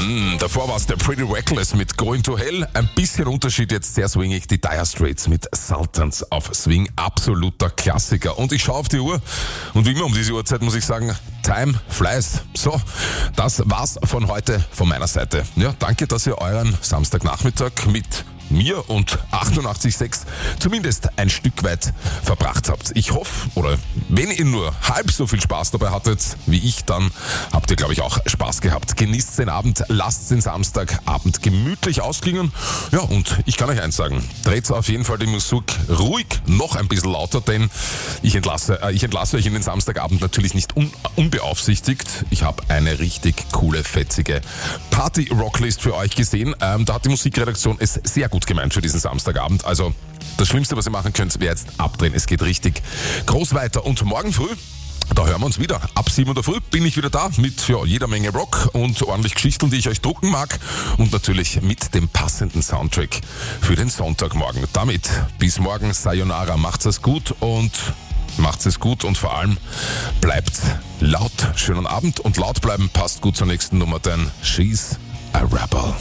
Davor war es der Pretty Reckless mit Going to Hell. Ein bisschen Unterschied jetzt, sehr swingig. Die Dire Straits mit Sultans auf Swing. Absoluter Klassiker. Und ich schaue auf die Uhr. Und wie immer um diese Uhrzeit muss ich sagen, Time flies. So, das war's von heute von meiner Seite. Ja, danke, dass ihr euren Samstagnachmittag mit mir und 88.6 zumindest ein Stück weit verbracht habt. Ich hoffe, oder wenn ihr nur halb so viel Spaß dabei hattet wie ich, dann habt ihr, glaube ich, auch Spaß gehabt. Genießt den Abend, lasst den Samstagabend gemütlich ausklingen. Ja, und ich kann euch eins sagen, dreht auf jeden Fall die Musik ruhig noch ein bisschen lauter, denn ich entlasse euch in den Samstagabend natürlich nicht unbeaufsichtigt. Ich habe eine richtig coole, fetzige Party-Rocklist für euch gesehen. Da hat die Musikredaktion es sehr gut gemeint für diesen Samstagabend. Also das Schlimmste, was ihr machen könnt, wäre jetzt abdrehen. Es geht richtig groß weiter. Und morgen früh, da hören wir uns wieder. Ab 7 Uhr früh bin ich wieder da mit jeder Menge Rock und ordentlich Geschichten, die ich euch drucken mag. Und natürlich mit dem passenden Soundtrack für den Sonntagmorgen. Damit bis morgen. Sayonara. Macht's es gut und vor allem bleibt laut. Schönen Abend und laut bleiben passt gut zur nächsten Nummer, denn she's a rebel.